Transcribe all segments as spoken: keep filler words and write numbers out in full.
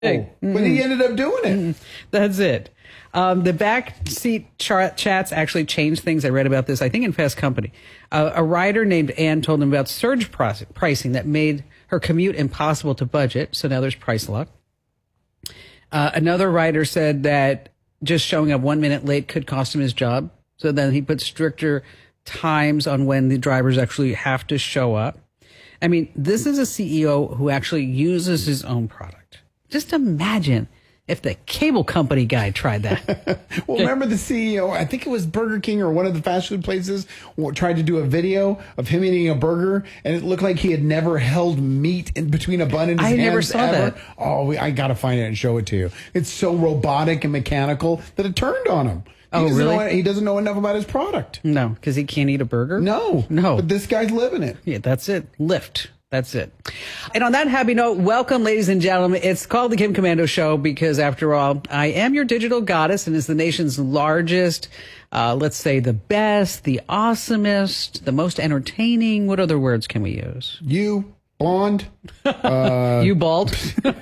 Mm-hmm. But he ended up doing it. Mm-hmm. That's it. Um, the backseat chart chats actually changed things. I read about this, I think, in Fast Company. Uh, a writer named Ann told him about surge price, pricing that made her commute impossible to budget. So now there's price lock. Uh, another writer said that just showing up one minute late could cost him his job. So then he put stricter times on when the drivers actually have to show up. I mean, this is a C E O who actually uses his own product. Just imagine if the cable company guy tried that. Well, remember the C E O, I think it was Burger King or one of the fast food places, tried to do a video of him eating a burger, and it looked like he had never held meat in between a bun in his I hands never saw ever. that. Oh, we, I got to find it and show it to you. It's so robotic and mechanical that it turned on him. He Oh, really? Know, he doesn't know enough about his product. No, because he can't eat a burger? No. No. But this guy's living it. Yeah, that's it. Lift. That's it. And on that happy note, welcome, ladies and gentlemen. It's called the Kim Komando Show because, after all, I am your digital goddess and is the nation's largest, uh, let's say the best, the awesomest, the most entertaining. What other words can we use? You, blonde. Uh, you bald.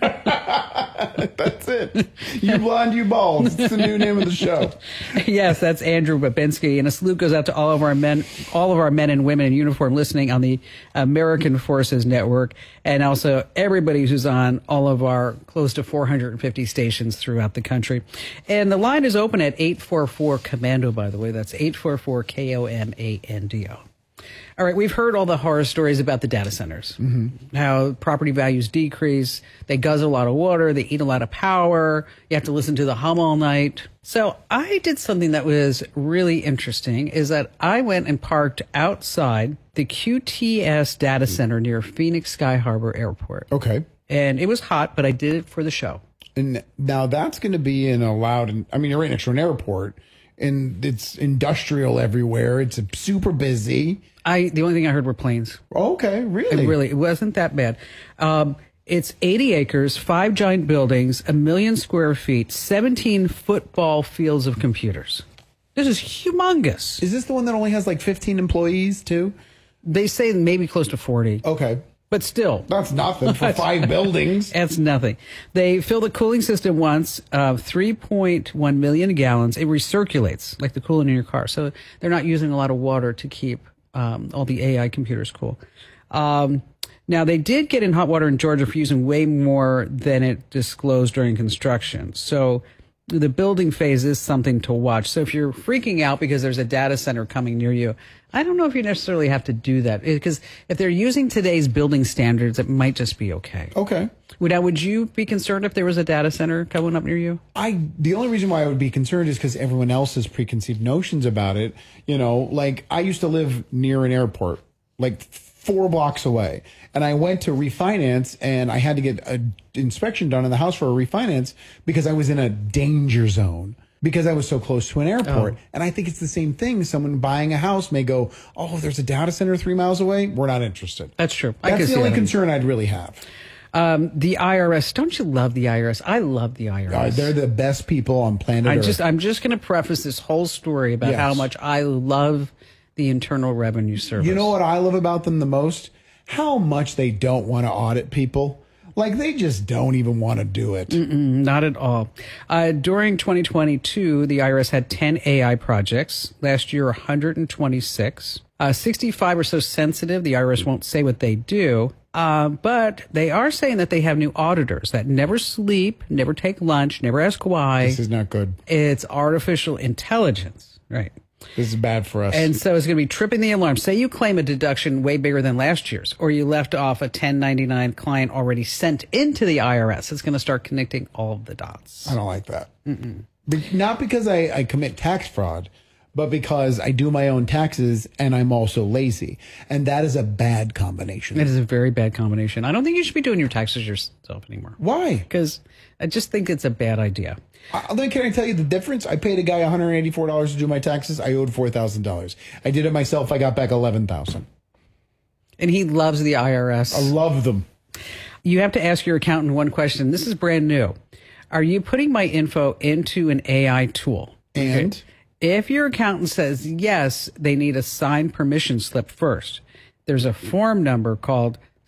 That's it. You blonde, you bald. It's the new name of the show. Yes, that's Andrew Babinski. And a salute goes out to all of our men, all of our men and women in uniform listening on the American Forces Network, and also everybody who's on all of our close to four hundred fifty stations throughout the country. And the line is open at eight four four Commando, by the way. That's eight four four K O M A N D O. All right, we've heard all the horror stories about the data centers, mm-hmm. how property values decrease, they guzzle a lot of water, they eat a lot of power, you have to listen to the hum all night. So I did something that was really interesting, is that I went and parked outside the Q T S data center near Phoenix Sky Harbor Airport. Okay. And it was hot, but I did it for the show. And now that's going to be in a loud, I mean, you're right next to an airport, and it's industrial everywhere. It's super busy. I the only thing I heard were planes. Okay, really? It really, it wasn't that bad. Um, it's eighty acres, five giant buildings, a million square feet, seventeen football fields of computers. This is humongous. Is this the one that only has like fifteen employees too? They say maybe close to forty. Okay. But still. That's nothing for five buildings. That's nothing. They fill the cooling system once, uh, three point one million gallons. It recirculates like the coolant in your car. So they're not using a lot of water to keep um, all the A I computers cool. Um, now, they did get in hot water in Georgia for using way more than it disclosed during construction. So the building phase is something to watch. So if you're freaking out because there's a data center coming near you, I don't know if you necessarily have to do that, because if they're using today's building standards, it might just be okay. Okay. Now, would you be concerned if there was a data center coming up near you? I the only reason why I would be concerned is because everyone else has preconceived notions about it. You know, like I used to live near an airport, like four blocks away, and I went to refinance, and I had to get an inspection done in the house for a refinance because I was in a danger zone. Because I was so close to an airport. Oh. And I think it's the same thing. Someone buying a house may go, oh, there's a data center three miles away. We're not interested. That's true. That's I can the see only that. concern I'd really have. Um, the I R S. Don't you love the I R S? I love the I R S. Uh, they're the best people on planet I Earth. Just, I'm just going to preface this whole story about yes. how much I love the Internal Revenue Service. You know what I love about them the most? How much they don't want to audit people. Like, they just don't even want to do it. Mm-mm, not at all. Uh, during twenty twenty-two, the I R S had ten A I projects. Last year, one hundred twenty-six. Uh, sixty-five are so sensitive, the I R S won't say what they do. Uh, but they are saying that they have new auditors that never sleep, never take lunch, never ask why. This is not good. It's artificial intelligence. Right. This is bad for us. And so it's going to be tripping the alarm. Say you claim a deduction way bigger than last year's, or you left off a ten ninety-nine client already sent into the I R S. It's going to start connecting all of the dots. I don't like that. Mm-mm. Not because I, I commit tax fraud, but because I do my own taxes and I'm also lazy. And that is a bad combination. It is a very bad combination. I don't think you should be doing your taxes yourself anymore. Why? Because I just think it's a bad idea. Uh, then can I tell you the difference? I paid a guy one hundred eighty-four dollars to do my taxes. I owed four thousand dollars. I did it myself. I got back eleven thousand dollars. And he loves the I R S. I love them. You have to ask your accountant one question. This is brand new. Are you putting my info into an A I tool? And? Okay. If your accountant says yes, they need a signed permission slip first. There's a form number called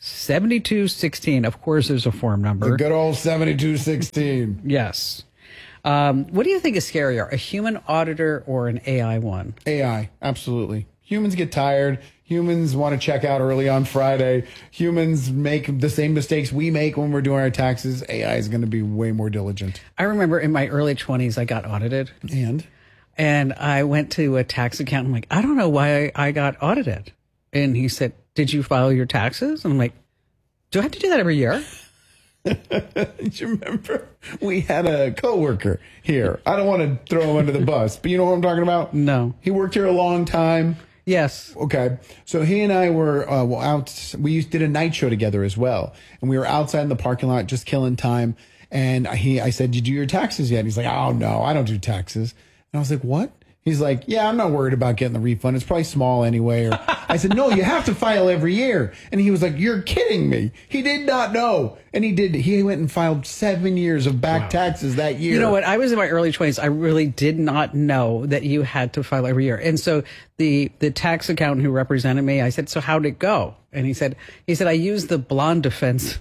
seventy-two sixteen. Of course, there's a form number. The good old seventy-two sixteen. Yes. Um, what do you think is scarier, a human auditor or an A I one? A I, absolutely. Humans get tired. Humans want to check out early on Friday. Humans make the same mistakes we make when we're doing our taxes. A I is going to be way more diligent. I remember in my early twenties, I got audited. And? And I went to a tax accountant. I'm like, I don't know why I, I got audited. And he said, did you file your taxes? And I'm like, do I have to do that every year? Do you remember? We had a coworker here. I don't want to throw him under the bus, but you know what I'm talking about? No. He worked here a long time. Yes. Okay. So he and I were uh, well, out. We used, did a night show together as well. And we were outside in the parking lot just killing time. And he, I said, did you do your taxes yet? And he's like, oh, no, I don't do taxes. And I was like, what? He's like, yeah, I'm not worried about getting the refund. It's probably small anyway. Or I said, no, you have to file every year. And he was like, you're kidding me. He did not know. And he did. He went and filed seven years of back wow. taxes that year. You know what? I was in my early twenties. I really did not know that you had to file every year. And so the, the tax accountant who represented me, I said, so how'd it go? And he said, he said, I used the blonde defense.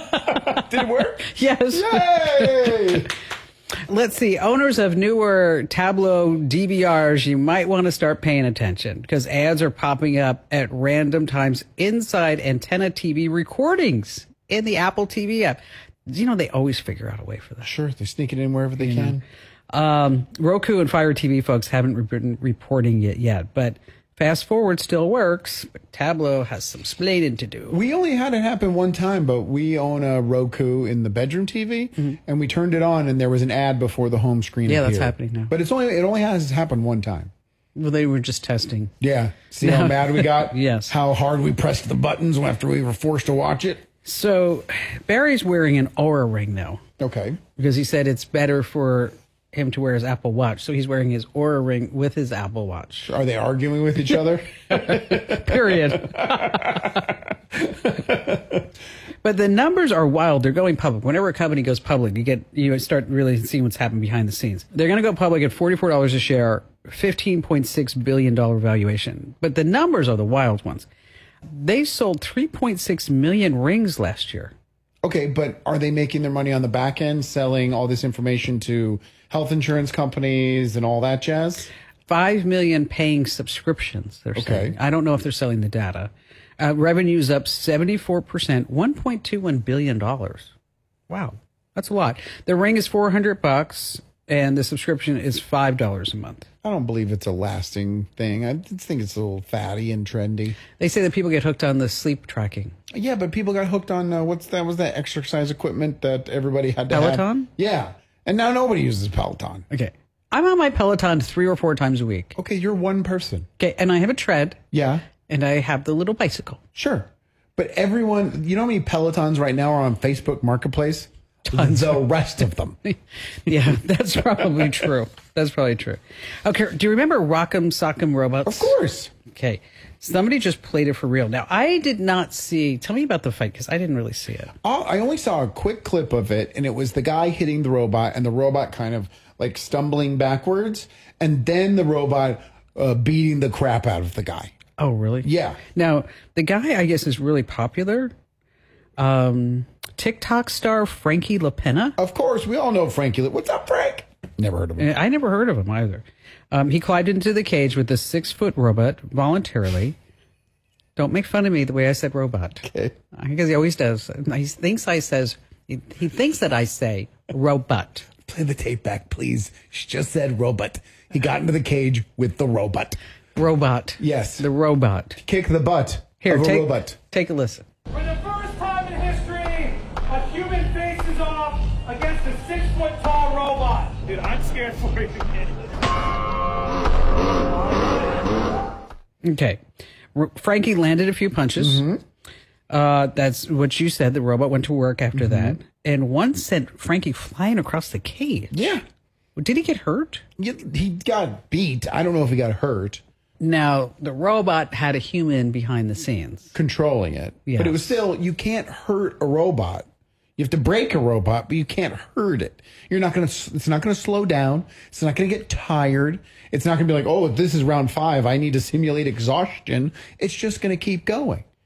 Did it work? Yes. Yay! Let's see. Owners of newer Tableau D V Rs, you might want to start paying attention because ads are popping up at random times inside antenna T V recordings in the Apple T V app. You know, they always figure out a way for that. Sure. They sneak it in wherever they you can. Um, Roku and Fire T V folks haven't been reporting it yet, but Fast Forward still works, but Tableau has some splaining to do. We only had it happen one time, but we own a Roku in the bedroom T V, mm-hmm. and we turned it on, and there was an ad before the home screen Yeah, appeared. that's happening now. But it's only it only has happened one time. Well, they were just testing. Yeah. See how mad we got? Yes. How hard we pressed the buttons after we were forced to watch it? So Barry's wearing an Oura ring now. Okay. Because he said it's better for him to wear his Apple Watch. So he's wearing his Oura ring with his Apple Watch. Are they arguing with each other? Period. But the numbers are wild. They're going public. Whenever a company goes public, you get you start really seeing what's happening behind the scenes. They're going to go public at forty-four dollars a share, fifteen point six billion dollars valuation. But the numbers are the wild ones. They sold three point six million rings last year. Okay, but are they making their money on the back end, selling all this information to health insurance companies and all that jazz? Five million paying subscriptions, they're okay. saying. I don't know if they're selling the data. Uh, revenue's up seventy-four percent, one point two one billion dollars. Wow, that's a lot. The ring is four hundred bucks, and the subscription is five dollars a month. I don't believe it's a lasting thing. I just think it's a little fatty and trendy. They say that people get hooked on the sleep tracking. Yeah, but people got hooked on, uh, what's that? Was that exercise equipment that everybody had to Peloton? have? Peloton? Yeah, and now nobody uses Peloton. Okay. I'm on my Peloton three or four times a week. Okay, you're one person. Okay, and I have a tread. Yeah. And I have the little bicycle. Sure. But everyone, you know how many Pelotons right now are on Facebook Marketplace? Tons. The rest of them. Yeah, that's probably true. That's probably true. Okay, do you remember Rock'em Sock'em Robots? Of course. Okay. Somebody just played it for real. Now, I did not see, tell me about the fight, because I didn't really see it. Oh, I only saw a quick clip of it, and it was the guy hitting the robot, and the robot kind of like stumbling backwards, and then the robot uh, beating the crap out of the guy. Oh, really? Yeah. Now, the guy, I guess, is really popular. Um, TikTok star Frankie LaPena. Of course, we all know Frankie. What's up, Frank? Never heard of him. I never heard of him either. Um, he climbed into the cage with the six-foot robot voluntarily. Don't make fun of me the way I said robot. Okay. Because he always does. He thinks I says, he, he thinks that I say robot. Play the tape back, please. She just said robot. He got into the cage with the robot. Robot. Yes. The robot. Kick the butt Here, of a take, robot. Take a listen. For the first time in history, a human faces off against a six-foot-tall robot. Dude, I'm scared for you. Okay. R- Frankie landed a few punches. Mm-hmm. Uh, that's what you said. The robot went to work after mm-hmm. that. And one sent Frankie flying across the cage. Yeah. Did he get hurt? Yeah, he got beat. I don't know if he got hurt. Now, the robot had a human behind the scenes. Controlling it. Yes. But it was still, you can't hurt a robot. You have to break a robot, but you can't hurt it. You're not going to, it's not going to slow down. It's not going to get tired. It's not going to be like, oh, this is round five. I need to simulate exhaustion. It's just going to keep going.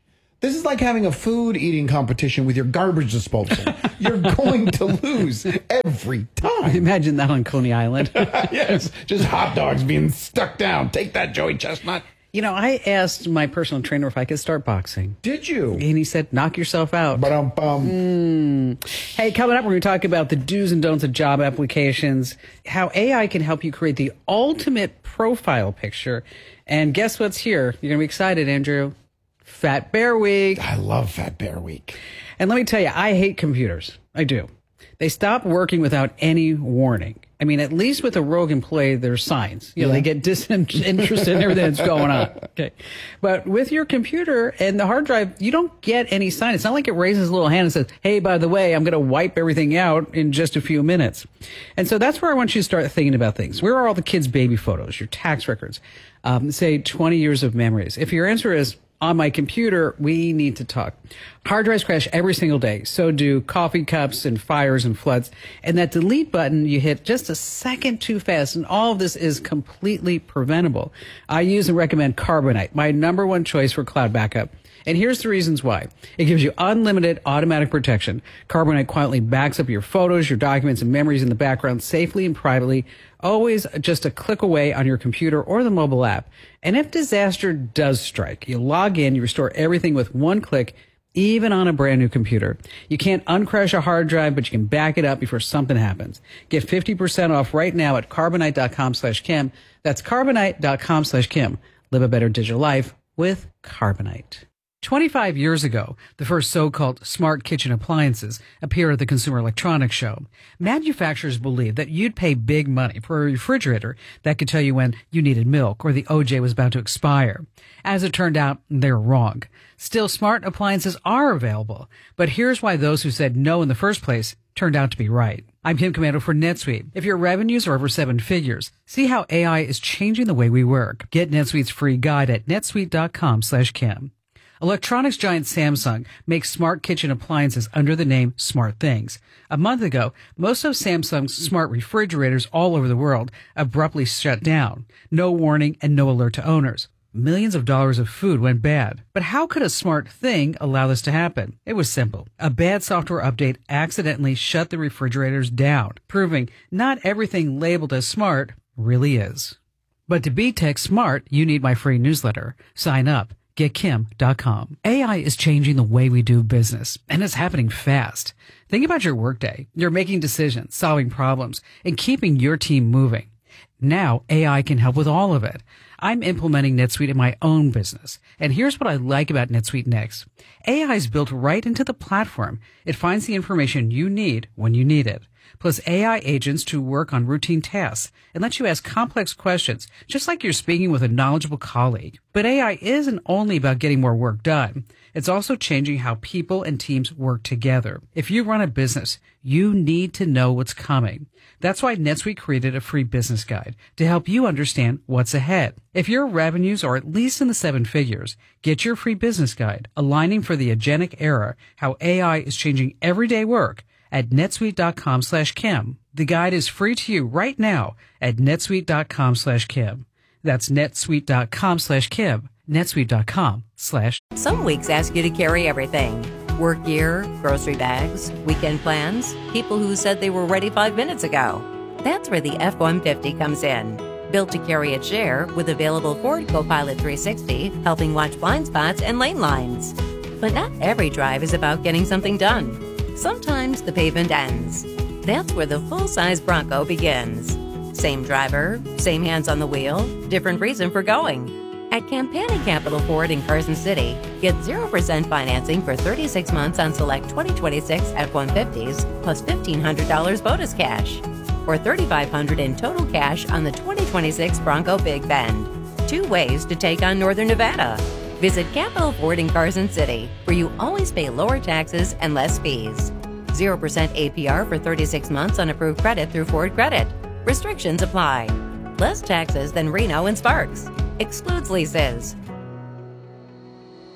This is like having a food eating competition with your garbage disposal. You're going to lose every time. Imagine that on Coney Island. Yes, just hot dogs being stuck down. Take that, Joey Chestnut. You know, I asked my personal trainer if I could start boxing. Did you? And he said, knock yourself out. Ba-dum-bum. Mm. Hey, coming up, we're going to talk about the do's and don'ts of job applications, how A I can help you create the ultimate profile picture. And guess what's here? You're going to be excited, Andrew. Fat Bear Week. I love Fat Bear Week. And let me tell you, I hate computers. I do. They stop working without any warning. I mean, at least with a rogue employee, there's signs. You know, Yeah. they get disinterested in everything that's going on. Okay. But with your computer and the hard drive, you don't get any sign. It's not like it raises a little hand and says, hey, by the way, I'm going to wipe everything out in just a few minutes. And so that's where I want you to start thinking about things. Where are all the kids' baby photos, your tax records, um, say twenty years of memories? If your answer is, on my computer, we need to talk. Hard drives crash every single day. So do coffee cups and fires and floods. And that delete button you hit just a second too fast. And all of this is completely preventable. I use and recommend Carbonite, my number one choice for cloud backup. And here's the reasons why. It gives you unlimited automatic protection. Carbonite quietly backs up your photos, your documents, and memories in the background safely and privately, always just a click away on your computer or the mobile app. And if disaster does strike, you log in, you restore everything with one click, even on a brand new computer. You can't uncrash a hard drive, but you can back it up before something happens. Get fifty percent off right now at carbonite.com slash Kim. That's carbonite.com slash Kim. Live a better digital life with Carbonite. twenty-five years ago, the first so-called smart kitchen appliances appeared at the Consumer Electronics Show. Manufacturers believed that you'd pay big money for a refrigerator that could tell you when you needed milk or the O J was about to expire. As it turned out, they were wrong. Still, smart appliances are available, but here's why those who said no in the first place turned out to be right. I'm Kim Commando for NetSuite. If your revenues are over seven figures, see how A I is changing the way we work. Get NetSuite's free guide at netsuite.com slash Kim. Electronics giant Samsung makes smart kitchen appliances under the name SmartThings. A month ago, most of Samsung's smart refrigerators all over the world abruptly shut down. No warning and no alert to owners. Millions of dollars of food went bad. But how could a smart thing allow this to happen? It was simple. A bad software update accidentally shut the refrigerators down, proving not everything labeled as smart really is. But to be tech smart, you need my free newsletter. Sign up. get kim dot com. A I is changing the way we do business, and it's happening fast. Think about your workday. You're making decisions, solving problems, and keeping your team moving. Now, A I can help with all of it. I'm implementing NetSuite in my own business, and here's what I like about NetSuite Next. A I is built right into the platform. It finds the information you need when you need it. Plus A I agents to work on routine tasks and let you ask complex questions, just like you're speaking with a knowledgeable colleague. But A I isn't only about getting more work done. It's also changing how people and teams work together. If you run a business, you need to know what's coming. That's why NetSuite created a free business guide to help you understand what's ahead. If your revenues are at least in the seven figures, get your free business guide, Aligning for the Agentic Era, How A I is Changing Everyday Work, at netsuite.com slash Kim. The guide is free to you right now at netsuite.com slash Kim. That's netsuite.com slash Kim. netsuite.com slash Some weeks ask you to carry everything. Work gear, grocery bags, weekend plans, people who said they were ready five minutes ago. That's where the F one fifty comes in. Built to carry its share with available Ford Copilot three sixty, helping watch blind spots and lane lines. But not every drive is about getting something done. Sometimes the pavement ends. That's where the full-size Bronco begins. Same driver, same hands on the wheel, different reason for going. At Campani Capital Ford in Carson City, get zero percent financing for thirty-six months on select twenty twenty-six F one fifties plus fifteen hundred dollars bonus cash, or thirty-five hundred dollars in total cash on the twenty twenty-six Bronco Big Bend. Two ways to take on Northern Nevada. Visit Capital Ford in Carson City, where you always pay lower taxes and less fees. zero percent A P R for thirty-six months on approved credit through Ford Credit. Restrictions apply. Less taxes than Reno and Sparks. Excludes leases.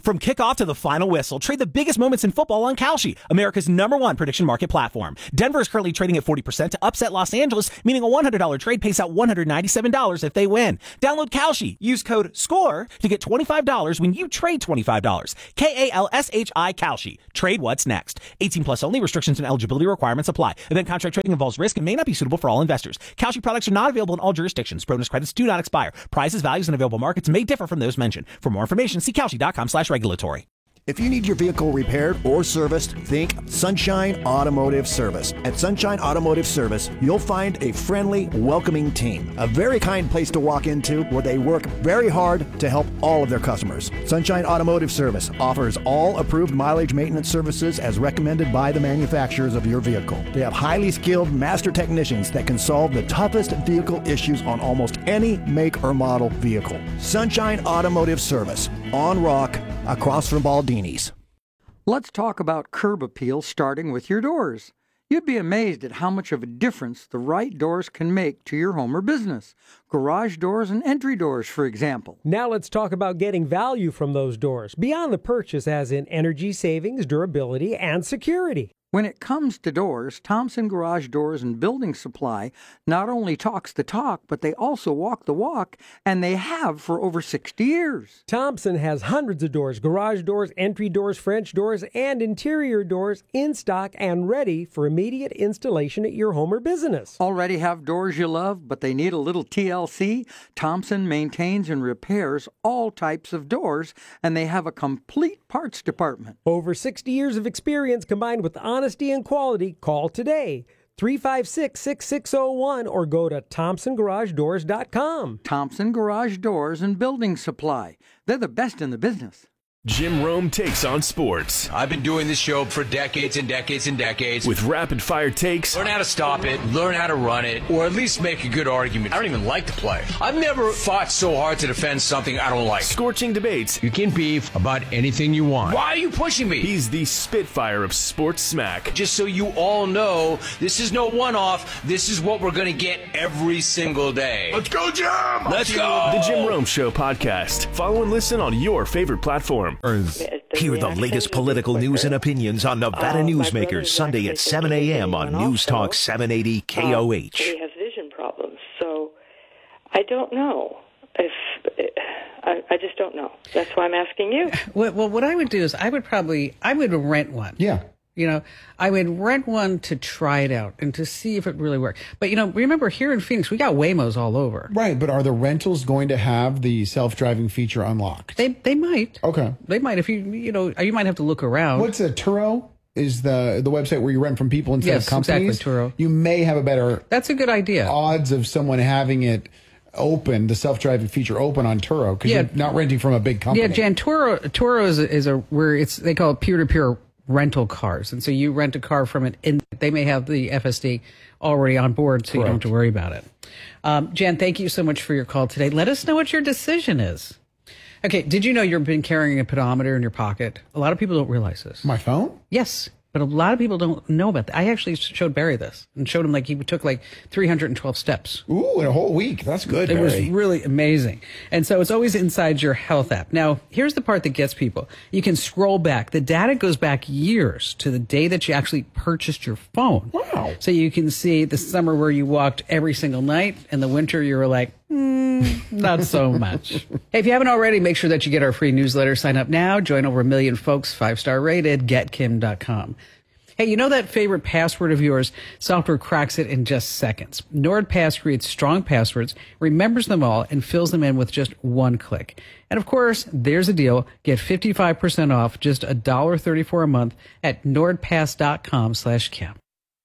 From kickoff to the final whistle, trade the biggest moments in football on Kalshi, America's number one prediction market platform. Denver is currently trading at forty percent to upset Los Angeles, meaning a one hundred dollars trade pays out one hundred ninety-seven dollars if they win. Download Kalshi. Use code SCORE to get twenty-five dollars when you trade twenty-five dollars. K A L S H I Kalshi. Trade what's next. eighteen plus only. Restrictions and eligibility requirements apply. Event contract trading involves risk and may not be suitable for all investors. Kalshi products are not available in all jurisdictions. Bonus credits do not expire. Prices, values, and available markets may differ from those mentioned. For more information, see Kalshi.com slash regulatory. If you need your vehicle repaired or serviced, think Sunshine Automotive Service. At Sunshine Automotive Service, you'll find a friendly, welcoming team. A very kind place to walk into where they work very hard to help all of their customers. Sunshine Automotive Service offers all approved mileage maintenance services as recommended by the manufacturers of your vehicle. They have highly skilled master technicians that can solve the toughest vehicle issues on almost any make or model vehicle. Sunshine Automotive Service, on Rock, across from Baldini's. Let's talk about curb appeal, starting with your doors. You'd be amazed at how much of a difference the right doors can make to your home or business. Garage doors and entry doors, for example. Now let's talk about getting value from those doors, beyond the purchase as in energy savings, durability, and security. When it comes to doors, Thompson Garage Doors and Building Supply not only talks the talk, but they also walk the walk, and they have for over sixty years. Thompson has hundreds of doors, garage doors, entry doors, French doors, and interior doors in stock and ready for immediate installation at your home or business. Already have doors you love, but they need a little T L C? Thompson maintains and repairs all types of doors, and they have a complete parts department. Over sixty years of experience combined with honesty and quality. Call today, three five six, six six zero one, or go to thompson garage doors dot com. Thompson Garage Doors and Building Supply. They're the best in the business. Jim Rome takes on sports. I've been doing this show for decades and decades and decades. With rapid-fire takes. Learn how to stop it, learn how to run it, or at least make a good argument. I don't even like to play. I've never fought so hard to defend something I don't like. Scorching debates. You can beef about anything you want. Why are you pushing me? He's the Spitfire of sports smack. Just so you all know, this is no one-off. This is what we're going to get every single day. Let's go, Jim! Let's go! The Jim Rome Show podcast. Follow and listen on your favorite platform. Hear the latest political news and opinions on Nevada uh, Newsmakers Sunday at seven a.m. on News Talk seven eighty K O H. Uh, he has vision problems, so I don't know if I, I just don't know. That's why I'm asking you. Well, well, what I would do is I would probably I would rent one. Yeah. You know, I would rent one to try it out and to see if it really worked. But, you know, remember here in Phoenix, we got Waymos all over. Right, but are the rentals going to have the self-driving feature unlocked? They they might. Okay. They might. If you, you know, you might have to look around. What's a Turo? Is the the website where you rent from people instead yes, of companies? Exactly, Turo. You may have a better... That's a good idea. ...odds of someone having it open, the self-driving feature open on Turo, because yeah. you're not renting from a big company. Yeah, Jan, Turo, Turo is a, is a where it's, they call it peer-to-peer rental cars. And so you rent a car from it, and they may have the F S D already on board, so Correct. You don't have to worry about it. Um, Jan, thank you so much for your call today. Let us know what your decision is. Okay, did you know you've been carrying a pedometer in your pocket? A lot of people don't realize this. My phone? Yes. But a lot of people don't know about that. I actually showed Barry this and showed him like he took like three hundred twelve steps. Ooh, in a whole week. That's good, It Barry. was really amazing. And so it's always inside your health app. Now, here's the part that gets people. You can scroll back. The data goes back years to the day that you actually purchased your phone. Wow. So you can see the summer where you walked every single night, and the winter you were like, mm, not so much. Hey, if you haven't already, make sure that you get our free newsletter. Sign up now. Join over a million folks, five-star rated, get kim dot com. Hey, you know that favorite password of yours? Software cracks it in just seconds. NordPass creates strong passwords, remembers them all, and fills them in with just one click. And of course, there's a deal. Get fifty-five percent off, just one dollar thirty-four a month at nordpass dot com slash kim.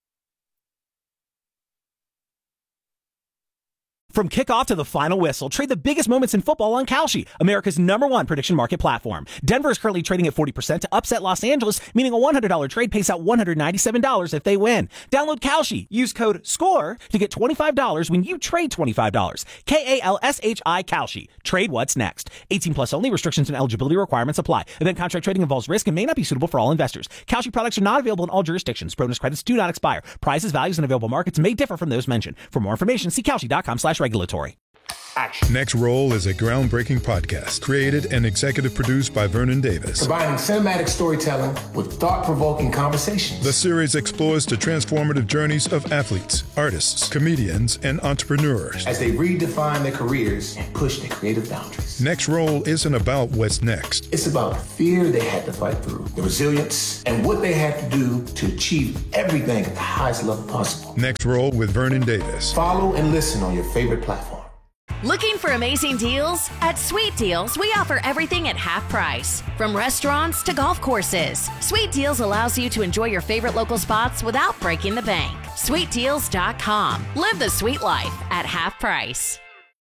From kickoff to the final whistle, trade the biggest moments in football on Kalshi, America's number one prediction market platform. Denver is currently trading at forty percent to upset Los Angeles, meaning a one hundred dollars trade pays out one hundred ninety-seven dollars if they win. Download Kalshi. Use code SCORE to get twenty-five dollars when you trade twenty-five dollars. K A L S H I Kalshi. Trade what's next. eighteen plus only. Restrictions and eligibility requirements apply. Event contract trading involves risk and may not be suitable for all investors. Kalshi products are not available in all jurisdictions. Bonus credits do not expire. Prices, values, and available markets may differ from those mentioned. For more information, see Kalshi dot com slash regulatory. action. Next Roll is a groundbreaking podcast created and executive produced by Vernon Davis. Combining cinematic storytelling with thought-provoking conversations. The series explores the transformative journeys of athletes, artists, comedians, and entrepreneurs as they redefine their careers and push their creative boundaries. Next Roll isn't about what's next. It's about the fear they had to fight through, the resilience, and what they had to do to achieve everything at the highest level possible. Next Roll with Vernon Davis. Follow and listen on your favorite platform. Looking for amazing deals? At Sweet Deals, we offer everything at half price. From restaurants to golf courses, Sweet Deals allows you to enjoy your favorite local spots without breaking the bank. sweet deals dot com. Live the sweet life at half price.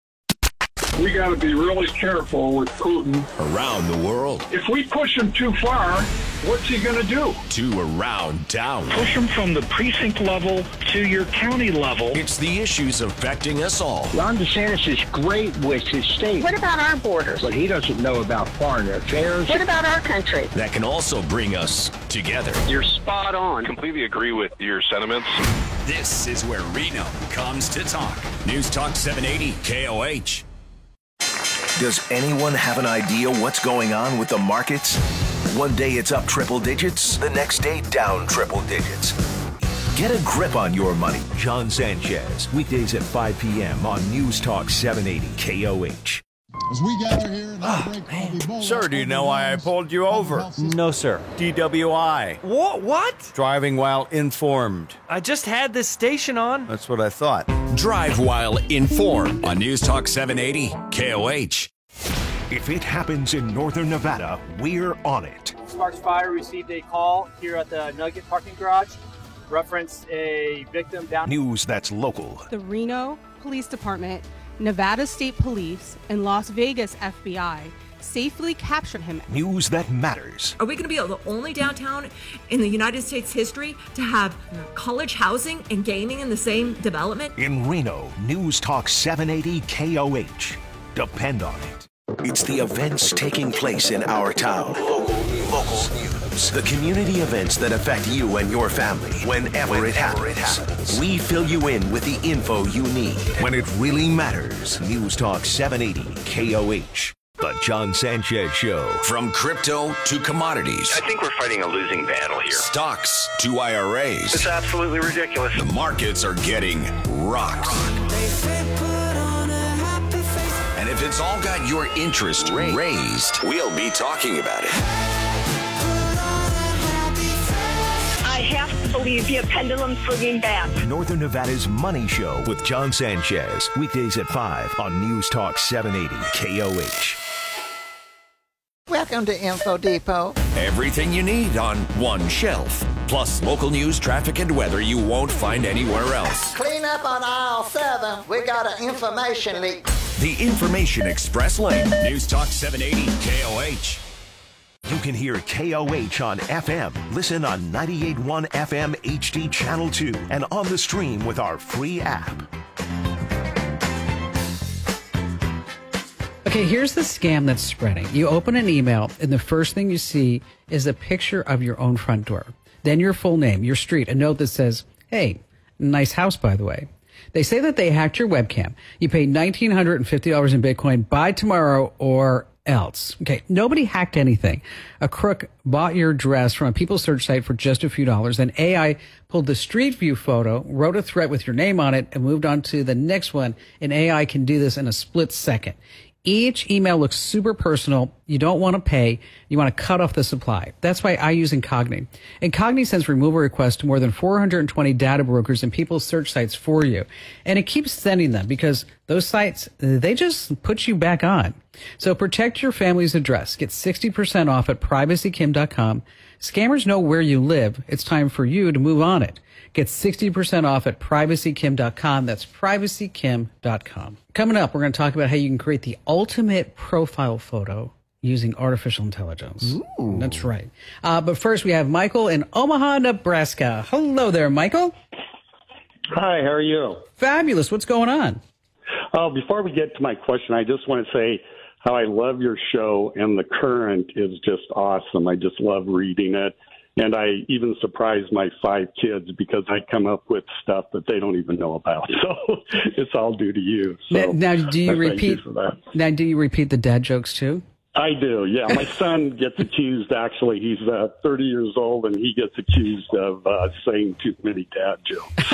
We got to be really careful with Putin. Around the world. If we push him too far, what's he going to do? To around town. Push him from the precinct level to your county level. It's the issues affecting us all. Ron DeSantis is great with his state. What about our borders? But he doesn't know about foreign affairs. What about our country? That can also bring us together. You're spot on. Completely agree with your sentiments. This is where Reno comes to talk. News Talk seven eighty K O H. Does anyone have an idea what's going on with the markets? One day it's up triple digits, the next day down triple digits. Get a grip on your money. John Sanchez, weekdays at five p.m. on News Talk seven eighty K O H. As we gather here in our break, oh, Sir, do you know why I pulled you over? No, sir. D W I. What? What? Driving while informed. I just had this station on. That's what I thought. Drive while informed on News Talk seven eighty K O H. If it happens in Northern Nevada, we're on it. Sparks Fire received a call here at the Nugget parking garage. Reference a victim down. News that's local. The Reno Police Department, Nevada State Police, and Las Vegas F B I safely captured him. News that matters. Are we going to be the only downtown in the United States history to have college housing and gaming in the same development? In Reno, News Talk seven eighty K O H. Depend on it. It's the events taking place in our town. Local news. Local news. The community events that affect you and your family whenever, whenever it, happens. it happens. We fill you in with the info you need when it really matters. News Talk seven eighty K O H. The John Sanchez Show. From crypto to commodities. I think we're fighting a losing battle here. Stocks to I R As. It's absolutely ridiculous. The markets are getting rocked. And if it's all got your interest raised, we'll be talking about it. I have to believe your pendulum swinging back. Northern Nevada's Money Show with John Sanchez. Weekdays at five on News Talk seven eighty K O H. Welcome to Info Depot. Everything you need on one shelf. Plus local news, traffic, and weather you won't find anywhere else. Clean up on aisle seven. We got an information leak. The Information Express Lane. News Talk seven eighty K O H. You can hear K O H on F M. Listen on ninety-eight point one F M H D Channel two and on the stream with our free app. Okay, here's the scam that's spreading. You open an email, and the first thing you see is a picture of your own front door. Then your full name, your street, a note that says, hey, nice house, by the way. They say that they hacked your webcam. You pay one thousand nine hundred fifty dollars in Bitcoin. Buy tomorrow or else. Okay, nobody hacked anything. A crook bought your address from a People search site for just a few dollars. Then A I pulled the Street View photo, wrote a threat with your name on it, and moved on to the next one. And A I can do this in a split second. Each email looks super personal. You don't want to pay. You want to cut off the supply. That's why I use Incogni. Incogni sends removal requests to more than four hundred twenty data brokers and People's search sites for you. And it keeps sending them because those sites, they just put you back on. So protect your family's address. Get sixty percent off at privacy kim dot com. Scammers know where you live. It's time for you to move on it. Get sixty percent off at privacy kim dot com. That's privacy kim dot com. Coming up, we're going to talk about how you can create the ultimate profile photo using artificial intelligence. Ooh. That's right. Uh, but first, we have Michael in Omaha, Nebraska. Hello there, Michael. Hi, how are you? Fabulous. What's going on? Uh, before we get to my question, I just want to say how I love your show, and The Current is just awesome. I just love reading it. And I even surprised my five kids because I come up with stuff that they don't even know about. So it's all due to you. So now, now, do you I thank repeat? you for that. Now, do you repeat the dad jokes too? I do, yeah. My son gets accused, actually. He's uh, thirty years old, and he gets accused of uh, saying too many dad jokes.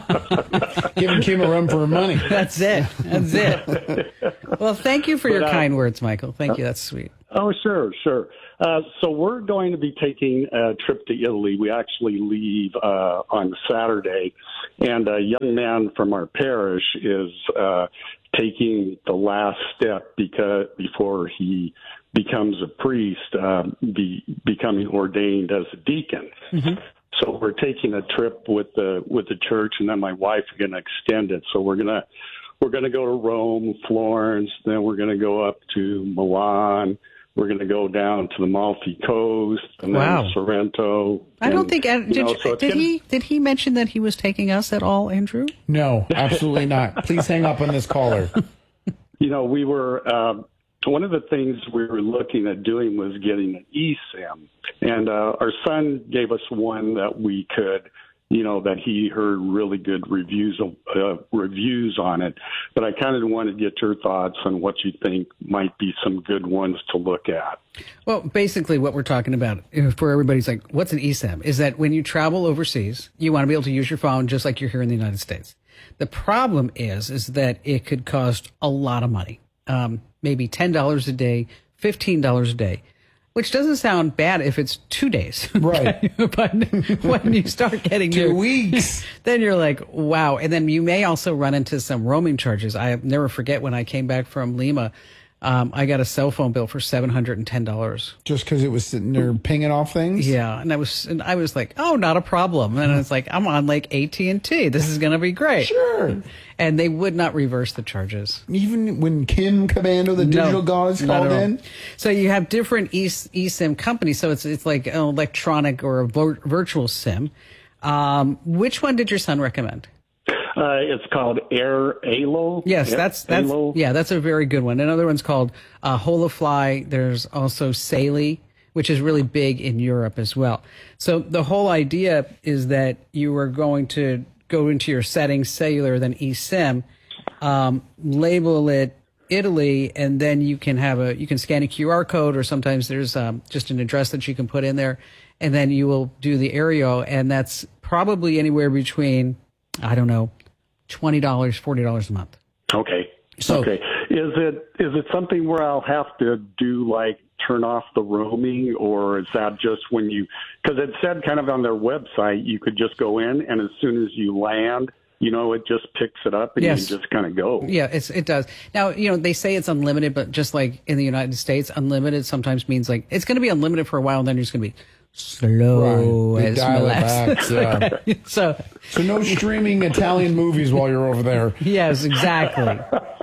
So. Giving Kim a run for her money. That's it. That's it. Well, thank you for your But, uh, kind words, Michael. Thank you. That's sweet. Oh, sure, sure. Uh, so we're going to be taking a trip to Italy. We actually leave uh, on Saturday, and a young man from our parish is uh, taking the last step because before he becomes a priest, uh, be, becoming ordained as a deacon. Mm-hmm. So we're taking a trip with the with the church, and then my wife is going to extend it. So we're gonna we're gonna go to Rome, Florence, then we're going to go up to Milan. We're going to go down to the Amalfi Coast and Wow. then Sorrento. I don't and, think did, you know, so it's did gonna- he did he mention that he was taking us at all, Andrew? No, absolutely not. Please hang up on this caller. You know, we were um, one of the things we were looking at doing was getting an eSIM, and uh, our son gave us one that we could, you know, that he heard really good reviews uh, reviews on it. But I kind of wanted to get your thoughts on what you think might be some good ones to look at. Well, basically what we're talking about for everybody's like, what's an eSIM? Is that when you travel overseas, you want to be able to use your phone just like you're here in the United States. The problem is, is that it could cost a lot of money, um, maybe ten dollars a day, fifteen dollars a day, which doesn't sound bad if it's two days. Right. But when you start getting Two your, weeks. then you're like, wow. And then you may also run into some roaming charges. I never forget when I came back from Lima, um, I got a cell phone bill for seven hundred ten dollars. Just because it was sitting there pinging off things? Yeah, and I was and I was like, oh, not a problem. And it's like, I'm on like A T and T. This is going to be great. Sure. And they would not reverse the charges. Even when Kim Commando, the digital No, gods, not called at all. in? So you have different e- eSIM companies. So it's it's like an electronic or a vir- virtual SIM. Um, which one did your son recommend? Uh, it's called Air Alo. Yes, Air that's that's Alo. yeah, that's a very good one. Another one's called uh, Holofly. There's also Saley, which is really big in Europe as well. So the whole idea is that you are going to go into your settings, cellular, then eSIM, um, label it Italy, and then you can have a you can scan a Q R code, or sometimes there's um, just an address that you can put in there, and then you will do the aerial, and that's probably anywhere between, I don't know, twenty dollars, forty dollars a month. Okay. So- okay. Is it is it something where I'll have to do like turn off the roaming, or is that just when you? Because it said kind of on their website you could just go in, and as soon as you land, you know, it just picks it up and Yes. you just kind of go. Yeah, it's, it does. Now, you know, they say it's unlimited, but just like in the United States, unlimited sometimes means like it's going to be unlimited for a while, and then it's going to be slow Right. They as dial it molasses. back, yeah. so, So no streaming Italian movies while you're over there. yes, exactly.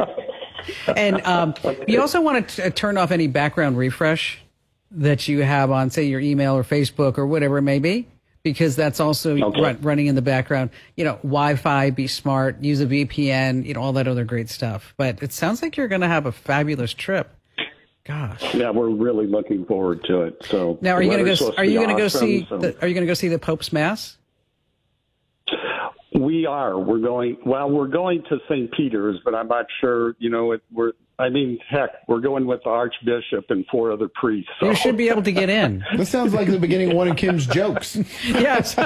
And um, you also want to t- turn off any background refresh that you have on, say, your email or Facebook or whatever it may be, because that's also Okay. run, running in the background. You know, Wi-Fi, be smart, use a V P N, you know, all that other great stuff. But it sounds like you're going to have a fabulous trip. Gosh. Yeah, we're really looking forward to it. So Now, are you the going to weather's go? supposed Are be you going to go awesome, see? so- The, are you going to go see the Pope's Mass? We are. We're going. Well, we're going to Saint Peter's, but I'm not sure. You know, it, we're. I mean, heck, we're going with the Archbishop and four other priests. So. You should be able to get in. This sounds like the beginning of one of Kim's jokes. Yes.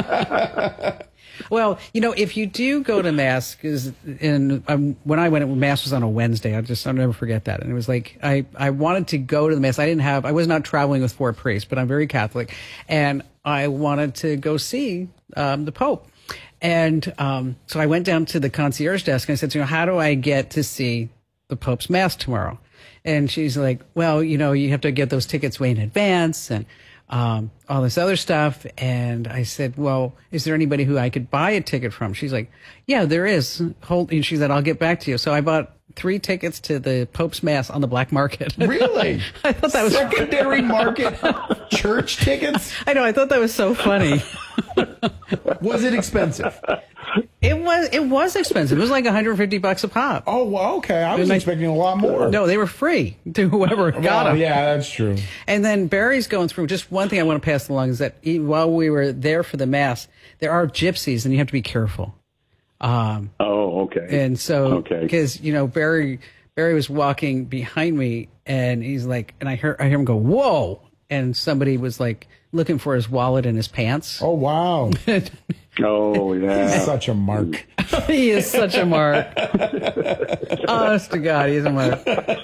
Well, you know, if you do go to Mass, because in um, when I went, Mass was on a Wednesday. I just I'll never forget that. And it was like I I wanted to go to the Mass. I didn't have. I was not traveling with four priests, but I'm very Catholic, and I wanted to go see um, the Pope. And um, so I went down to the concierge desk and I said, you know, how do I get to see the Pope's Mass tomorrow? And she's like, well, you know, you have to get those tickets way in advance and um, all this other stuff. And I said, well, is there anybody who I could buy a ticket from? She's like, yeah, there is. Hold, and she said, I'll get back to you. So I bought three tickets to the Pope's Mass on the black market. Really? I thought that was secondary market church tickets. I know. I thought that was so funny. Was it expensive? It was. It was expensive. It was like one hundred fifty bucks a pop. Oh, well, okay. I was And I- expecting a lot more. No, they were free to whoever got Well, them. yeah, that's true. And then Barry's going through, just one thing I want to pass along is that he, while we were there for the Mass, there are gypsies and you have to be careful. Um, oh, okay. and so, Okay. because, you know, Barry, Barry was walking behind me and he's like, and I hear, I hear him go, whoa. And somebody was like looking for his wallet in his pants. Oh, wow. Oh, yeah. He's such a mark. He is such a mark. Honest to God, he's a mark.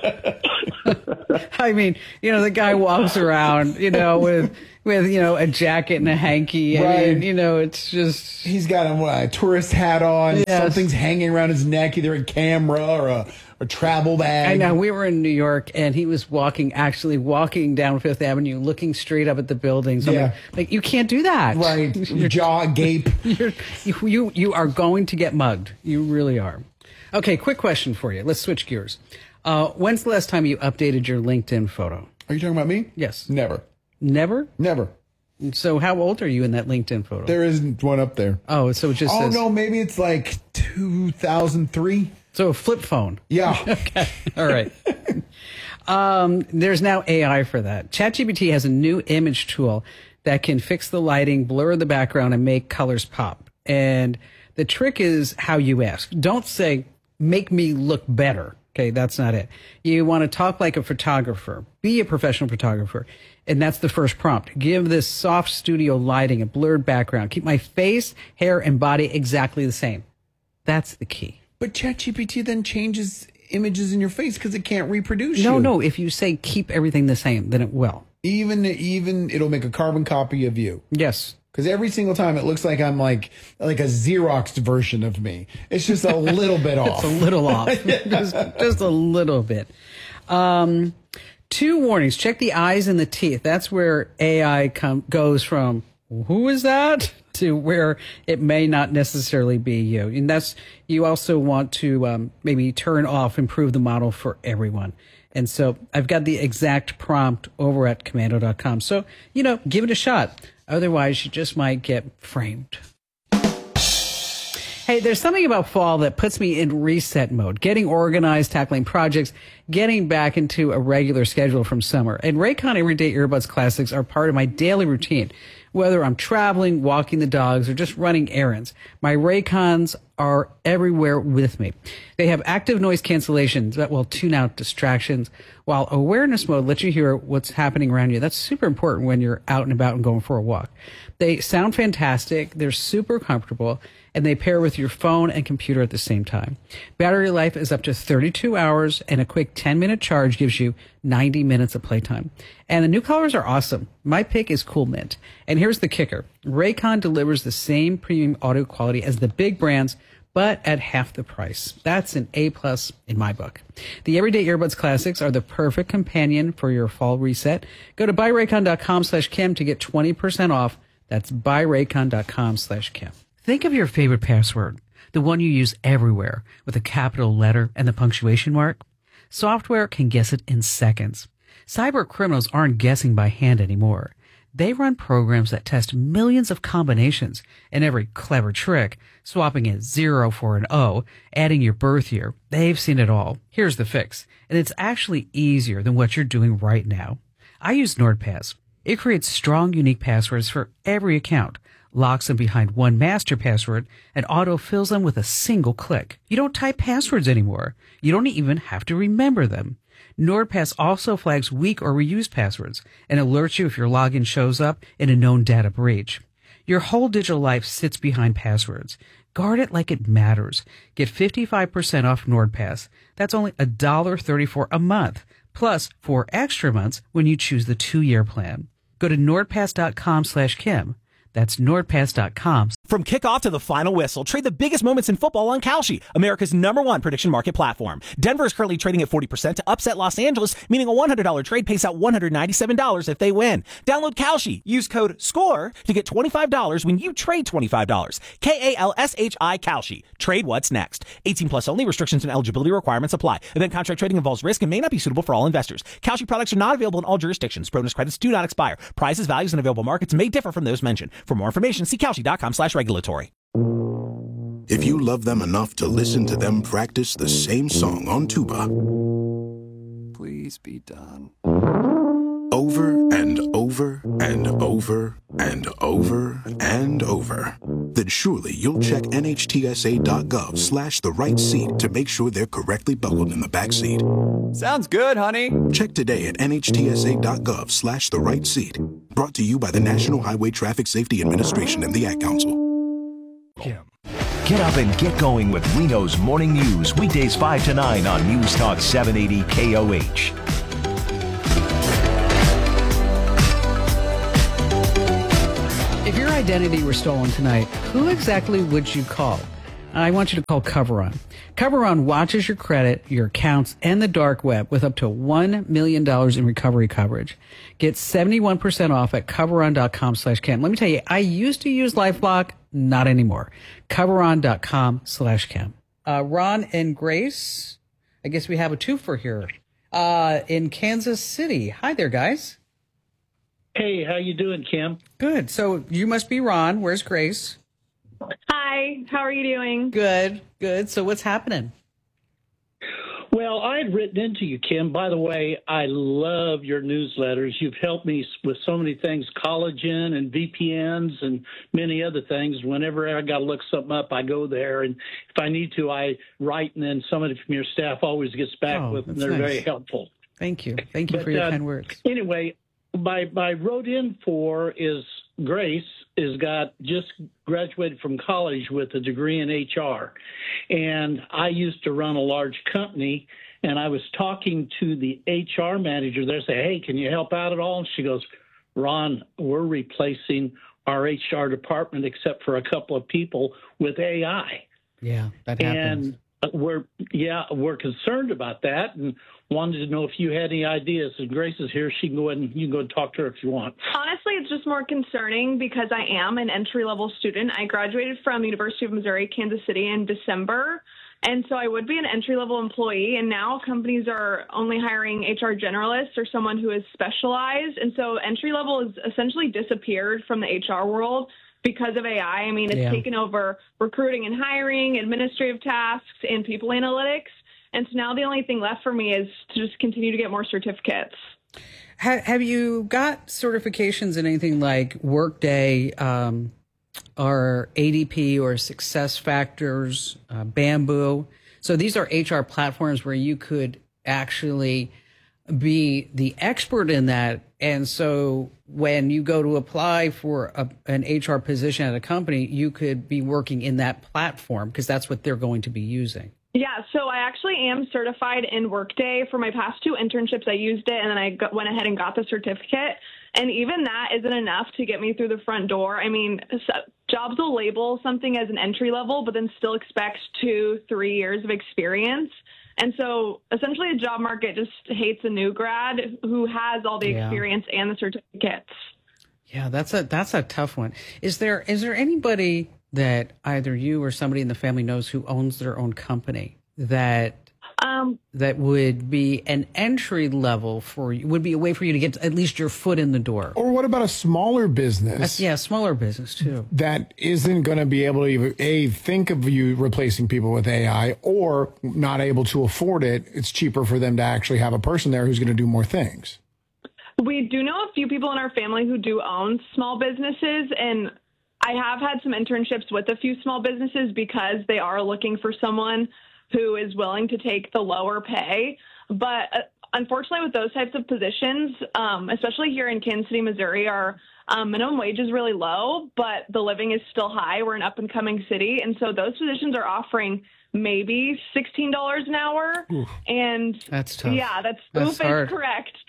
I mean, you know, the guy walks around, you know, with, with, you know, a jacket and a hanky. I Right. mean, you know, it's just. He's got a, a tourist hat on. Yes. Something's hanging around his neck, either a camera or a, a travel bag. I know. We were in New York and he was walking, actually walking down Fifth Avenue, looking straight up at the buildings. I'm Yeah. like, like, you can't do that. Right. Jaw gape. You're, you, you, you are going to get mugged. You really are. Okay, quick question for you. Let's switch gears. Uh, when's the last time you updated your LinkedIn photo? Are you talking about me? Yes. Never. Never? Never. So how old are you in that LinkedIn photo? There isn't one up there. Oh, so it just Oh, says... no, maybe it's like two thousand three. So a flip phone. Yeah. Okay. All right. um, there's now A I for that. ChatGPT has a new image tool that can fix the lighting, blur the background, and make colors pop. And the trick is how you ask. Don't say, make me look better. Okay, that's not it. You want to talk like a photographer. Be a professional photographer. And that's the first prompt. Give this soft studio lighting, a blurred background. Keep my face, hair, and body exactly the same. That's the key. But ChatGPT then changes images in your face because it can't reproduce No, you. no. If you say keep everything the same, then it will. Even, even it'll make a carbon copy of you. Yes. Because every single time it looks like I'm like like a Xeroxed version of me. It's just a little bit off. It's a little off. just, just a little bit. Um, two warnings. Check the eyes and the teeth. That's where A I com- goes from, who is that? To where it may not necessarily be you. And that's, you also want to um, maybe turn off, improve the model for everyone. And so I've got the exact prompt over at commando dot com. So, you know, give it a shot. Otherwise, you just might get framed. Hey, there's something about fall that puts me in reset mode, getting organized, tackling projects, getting back into a regular schedule from summer. And Raycon Everyday Earbuds Classics are part of my daily routine. Whether I'm traveling, walking the dogs, or just running errands, my Raycons are everywhere with me. They have active noise cancellations that will tune out distractions, while awareness mode lets you hear what's happening around you. That's super important when you're out and about and going for a walk. They sound fantastic, they're super comfortable, and they pair with your phone and computer at the same time. Battery life is up to thirty-two hours, and a quick ten-minute charge gives you ninety minutes of playtime. And the new colors are awesome. My pick is Cool Mint. And here's the kicker. Raycon delivers the same premium audio quality as the big brands, but at half the price. That's an A-plus in my book. The Everyday Earbuds Classics are the perfect companion for your fall reset. Go to buy raycon dot com slash Kim to get twenty percent off. That's buy raycon dot com slash Kim. Think of your favorite password, the one you use everywhere with a capital letter and the punctuation mark. Software can guess it in seconds. Cyber criminals aren't guessing by hand anymore. They run programs that test millions of combinations, and every clever trick, swapping a zero for an O, adding your birth year, they've seen it all. Here's the fix, and it's actually easier than what you're doing right now. I use NordPass. It creates strong, unique passwords for every account, locks them behind one master password, and auto-fills them with a single click. You don't type passwords anymore. You don't even have to remember them. NordPass also flags weak or reused passwords and alerts you if your login shows up in a known data breach. Your whole digital life sits behind passwords. Guard it like it matters. Get fifty-five percent off NordPass. That's only one dollar and thirty-four cents a month, plus four extra months when you choose the two-year plan. Go to nordpass dot com slash Kim. That's NordPass dot com. From kickoff to the final whistle, trade the biggest moments in football on Kalshi, America's number one prediction market platform. Denver is currently trading at forty percent to upset Los Angeles, meaning a one hundred dollars trade pays out one hundred ninety-seven dollars if they win. Download Kalshi. Use code SCORE to get twenty-five dollars when you trade twenty-five dollars. K A L S H I Kalshi. Trade what's next. eighteen plus only. Restrictions and eligibility requirements apply. Event contract trading involves risk and may not be suitable for all investors. Kalshi products are not available in all jurisdictions. Bonus credits do not expire. Prizes, values, and available markets may differ from those mentioned. For more information, see Kalshi dot com slash regulatory. If you love them enough to listen to them practice the same song on tuba, please be done. Over and over and over and over and over, then surely you'll check N H T S A dot gov slash the right seat to make sure they're correctly buckled in the back seat. Sounds good, honey. Check today at N H T S A dot gov slash the right seat. Brought to you by the National Highway Traffic Safety Administration and the Ad Council. Get up and get going with Reno's Morning News, weekdays five to nine on News Talk seven eighty K O H. If your identity were stolen tonight, who exactly would you call? I want you to call Coveron. Coveron watches your credit, your accounts, and the dark web with up to one million dollars in recovery coverage. Get seventy-one percent off at Coveron dot com slash Ken. Let me tell you, I used to use LifeLock, not anymore. Coveron dot com slash Ken. Uh, Ron and Grace, I guess we have a twofer here uh, in Kansas City. Hi there, guys. Hey, how you doing, Kim? Good. So you must be Ron. Where's Grace? Hi, how are you doing? Good, good. So what's happening? Well, I had written into you, Kim. By the way, I love your newsletters. You've helped me with so many things, collagen and V P Ns and many other things. Whenever I got to look something up, I go there. And if I need to, I write, and then somebody from your staff always gets back oh, with them. They're nice. very helpful. Thank you. Thank you but, for your uh, kind words. Anyway, my, my wrote in for is Grace has got just graduated from college with a degree in H R. And I used to run a large company, and I was talking to the H R manager there, say, hey, can you help out at all? And she goes, Ron, we're replacing our H R department, except for a couple of people, with A I. Yeah, that happens. And we're, yeah, we're concerned about that, and wanted to know if you had any ideas. And Grace is here. She can go ahead and you can go and talk to her if you want. Honestly, it's just more concerning because I am an entry-level student. I graduated from the University of Missouri, Kansas City in December. And so I would be an entry-level employee. And now companies are only hiring H R generalists or someone who is specialized. And so entry-level has essentially disappeared from the H R world because of A I. I mean, it's Yeah. taken over recruiting and hiring, administrative tasks, and people analytics. And so now the only thing left for me is to just continue to get more certificates. Have, have you got certifications in anything like Workday um, or A D P or Success Factors, uh, Bamboo? So these are H R platforms where you could actually be the expert in that. And so when you go to apply for a, an H R position at a company, you could be working in that platform because that's what they're going to be using. Yeah, so I actually am certified in Workday. For my past two internships, I used it, and then I got, went ahead and got the certificate. And even that isn't enough to get me through the front door. I mean, so, jobs will label something as an entry level, but then still expect two, three years of experience. And so essentially the job market just hates a new grad who has all the Yeah. experience and the certificates. Yeah, that's a that's a tough one. Is there is there anybody that either you or somebody in the family knows who owns their own company that um, that would be an entry level for you, would be a way for you to get at least your foot in the door? Or what about a smaller business? That's, yeah, smaller business too. That isn't going to be able to even, A, think of you replacing people with A I, or not able to afford it. It's cheaper for them to actually have a person there who's going to do more things. We do know a few people in our family who do own small businesses, and I have had some internships with a few small businesses because they are looking for someone who is willing to take the lower pay. But uh, unfortunately, with those types of positions, um, especially here in Kansas City, Missouri, our um, minimum wage is really low, but the living is still high. We're an up-and-coming city, and so those positions are offering maybe sixteen dollars an hour. Oof. And that's tough. Yeah, that's, that's oof hard. is correct.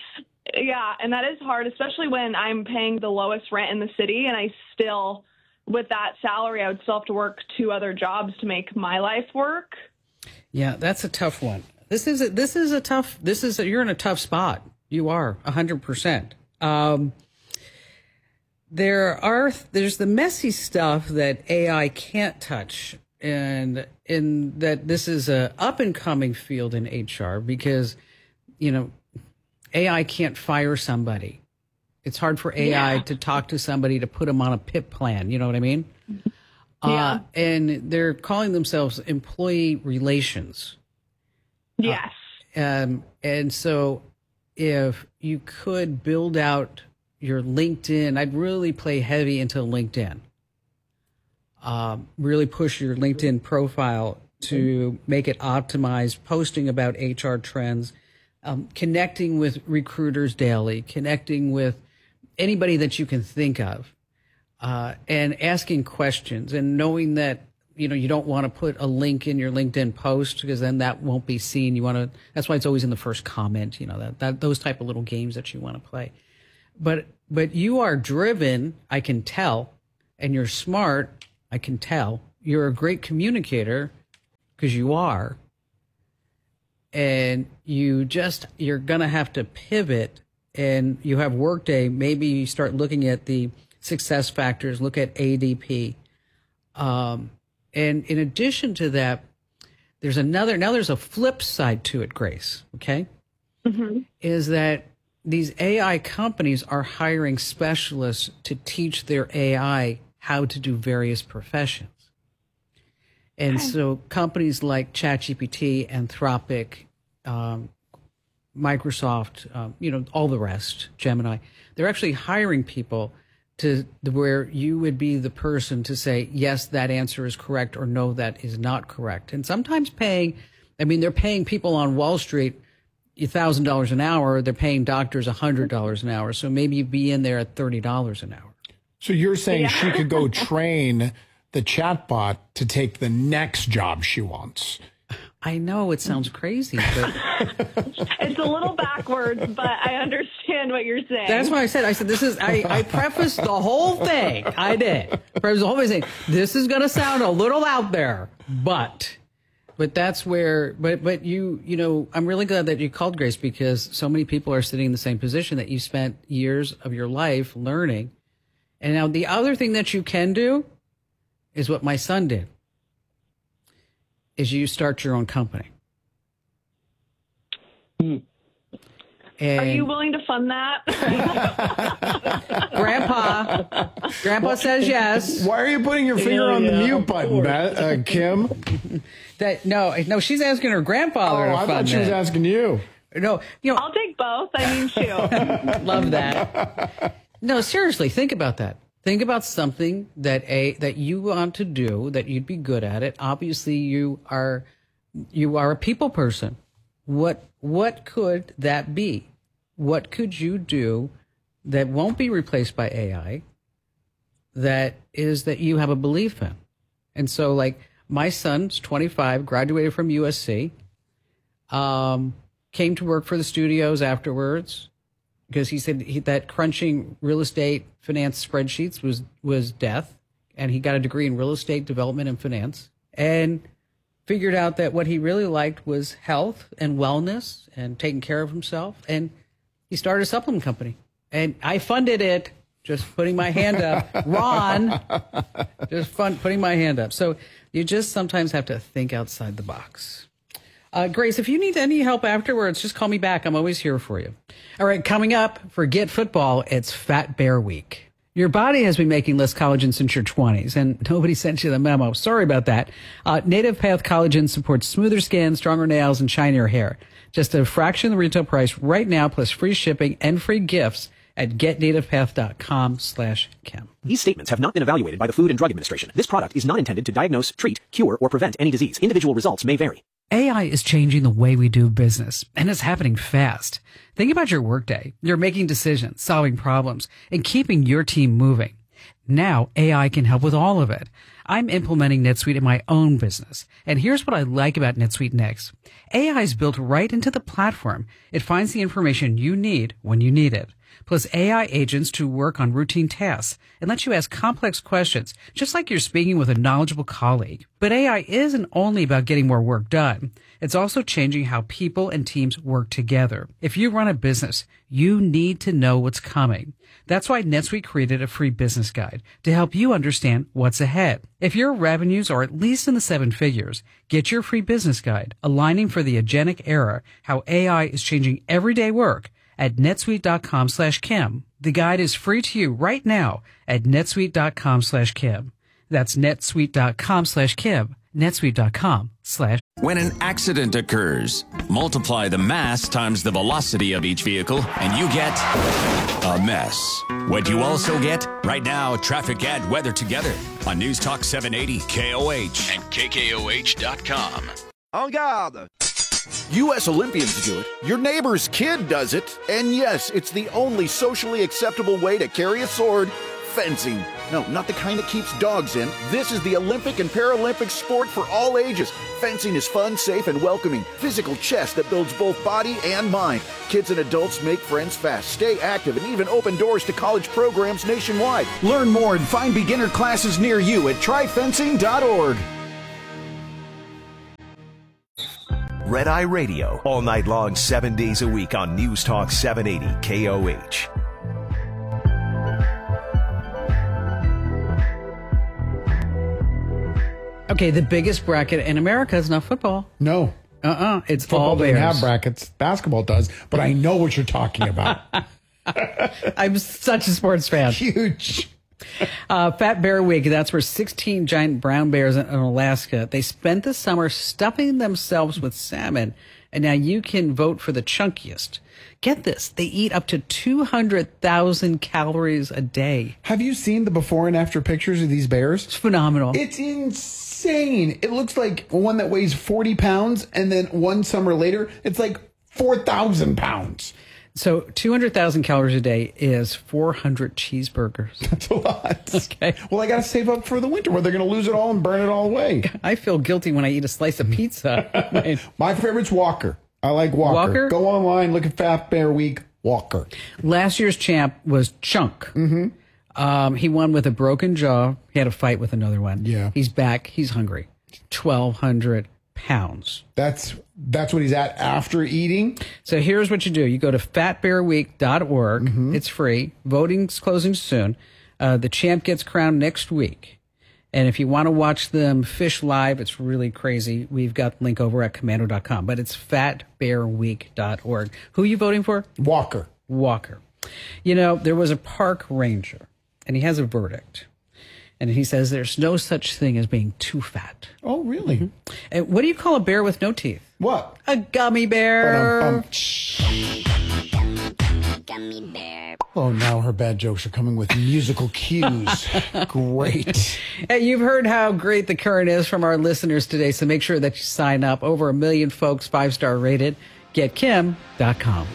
Yeah, and that is hard, especially when I'm paying the lowest rent in the city, and I still, with that salary, I would still have to work two other jobs to make my life work. Yeah, that's a tough one. This is a, this is a tough. This is a, you're in a tough spot. You are a hundred percent. Um, there are there's the messy stuff that A I can't touch, and in that this is a up and coming field in H R because, you know, A I can't fire somebody. It's hard for A I yeah. to talk to somebody to put them on a P I P plan. You know what I mean? Yeah. Uh, and they're calling themselves employee relations. Yes. Uh, um, and so if you could build out your LinkedIn, I'd really play heavy into LinkedIn. Um, really push your LinkedIn profile to make it optimized, posting about H R trends, um, connecting with recruiters daily, connecting with anybody that you can think of, uh, and asking questions and knowing that, you know, you don't want to put a link in your LinkedIn post because then that won't be seen. You want to, that's why it's always in the first comment, you know, that, that those type of little games that you want to play. But, but you are driven, I can tell, and you're smart, I can tell. You're a great communicator because you are. And you just, you're going to have to pivot, and you have Workday. Maybe you start looking at the success factors, look at A D P. Um, and in addition to that, there's another, now there's a flip side to it, Grace, okay? Mm-hmm. Is that these A I companies are hiring specialists to teach their A I how to do various professions. And okay. so companies like ChatGPT, Anthropic, um, Microsoft, um, you know, all the rest, Gemini, they're actually hiring people to where you would be the person to say, yes, that answer is correct, or no, that is not correct. And sometimes paying, I mean, they're paying people on Wall Street one thousand dollars an hour. They're paying doctors one hundred dollars an hour. So maybe you'd be in there at thirty dollars an hour. So you're saying yeah. she could go train the chatbot to take the next job she wants. I know it sounds crazy, but it's a little backwards, but I understand what you're saying. That's why I said, I said, this is, I, I prefaced the whole thing. I did. Prefaced the whole thing saying, this is going to sound a little out there, but, but that's where, but, but you, you know, I'm really glad that you called, Grace, because so many people are sitting in the same position that you spent years of your life learning. And now the other thing that you can do is what my son did. Is you start your own company. Hmm. And are you willing to fund that? Grandpa, Grandpa says yes. Why are you putting your finger yeah, on the yeah, mute button, Beth, uh, Kim? That no, no, she's asking her grandfather. Oh, to I fund thought she was it. asking you. No, you know, I'll take both. I mean, shoot. Love that. No, seriously, think about that. Think about something that a that you want to do, that you'd be good at it. Obviously, you are you are a people person. What what could that be? What could you do that won't be replaced by A I? That is that you have a belief in. And so, like, my son's twenty-five, graduated from U S C, um, came to work for the studios afterwards. Because he said he, that crunching real estate finance spreadsheets was, was death. And he got a degree in real estate development and finance. And figured out that what he really liked was health and wellness and taking care of himself. And he started a supplement company. And I funded it, just putting my hand up. Ron, just fun, putting my hand up. So you just sometimes have to think outside the box. Uh, Grace, if you need any help afterwards, just call me back. I'm always here for you. All right, coming up for Get Football, it's Fat Bear Week. Your body has been making less collagen since your twenties, and nobody sent you the memo. Sorry about that. Uh, Native Path Collagen supports smoother skin, stronger nails, and shinier hair. Just a fraction of the retail price right now, plus free shipping and free gifts at getnativepath.com slash Kim. These statements have not been evaluated by the Food and Drug Administration. This product is not intended to diagnose, treat, cure, or prevent any disease. Individual results may vary. A I is changing the way we do business, and it's happening fast. Think about your workday. You're making decisions, solving problems, and keeping your team moving. Now A I can help with all of it. I'm implementing NetSuite in my own business. And here's what I like about NetSuite Next. A I is built right into the platform. It finds the information you need when you need it. Plus A I agents to work on routine tasks and let you ask complex questions, just like you're speaking with a knowledgeable colleague. But A I isn't only about getting more work done. It's also changing how people and teams work together. If you run a business, you need to know what's coming. That's why NetSuite created a free business guide to help you understand what's ahead. If your revenues are at least in the seven figures, get your free business guide, Aligning for the Agentic Era, How A I is Changing Everyday Work, at netsuite.com slash Kim. The guide is free to you right now at netsuite.com slash Kim. That's netsuite.com slash Kim. netsuite.com slash When an accident occurs, multiply the mass times the velocity of each vehicle, and you get a mess. What you also get? Right now, traffic and weather together on News Talk seven eighty K O H and K K O H dot com. En garde! U S Olympians do it, your neighbor's kid does it, and yes, it's the only socially acceptable way to carry a sword, fencing. No, not the kind that keeps dogs in. This is the Olympic and Paralympic sport for all ages. Fencing is fun, safe, and welcoming. Physical chess that builds both body and mind. Kids and adults make friends fast, stay active, and even open doors to college programs nationwide. Learn more and find beginner classes near you at try fencing dot org. Red Eye Radio, all night long, seven days a week on News Talk seven eighty K O H. Okay, the biggest bracket in America is not football. No. Uh-uh. It's Football all doesn't Bears. have brackets. Basketball does, but I know what you're talking about. I'm such a sports fan. Huge. Uh, Fat Bear Week, that's where sixteen giant brown bears in, in Alaska, they spent the summer stuffing themselves with salmon, and now you can vote for the chunkiest. Get this, they eat up to two hundred thousand calories a day. Have you seen the before and after pictures of these bears? It's phenomenal. It's insane. It looks like one that weighs forty pounds, and then one summer later, it's like four thousand pounds. So two hundred thousand calories a day is four hundred cheeseburgers. That's a lot. Okay. Well, I got to save up for the winter where they're going to lose it all and burn it all away. I feel guilty when I eat a slice of pizza. My favorite's Walker. I like Walker. Walker? Go online, look at Fat Bear Week, Walker. Last year's champ was Chunk. Mm-hmm. Um, he won with a broken jaw. He had a fight with another one. Yeah. He's back. He's hungry. twelve hundred pounds. That's that's what he's at after eating. So here's what you do. You go to fat bear week dot org. Mm-hmm. It's free. Voting's closing soon. Uh, the champ gets crowned next week. And if you want to watch them fish live, it's really crazy. We've got the link over at commando dot com. But it's fat bear week dot org. Who are you voting for? Walker. Walker. You know, there was a park ranger, and he has a verdict. And he says there's no such thing as being too fat. Oh, really? Mm-hmm. And what do you call a bear with no teeth? What? A gummy bear. Gummy bear. Oh, now her bad jokes are coming with musical cues. Great. Hey, you've heard how great the current is from our listeners today, so make sure that you sign up. Over a million folks, five-star rated. get kim dot com.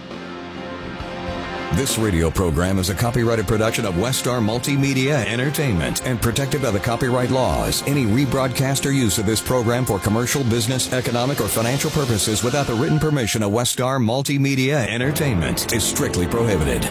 This radio program is a copyrighted production of Westar Multimedia Entertainment and protected by the copyright laws. Any rebroadcast or use of this program for commercial, business, economic, or financial purposes without the written permission of Westar Multimedia Entertainment is strictly prohibited.